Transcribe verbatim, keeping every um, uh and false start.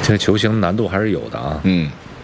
这球形难度还是有的啊。 嗯。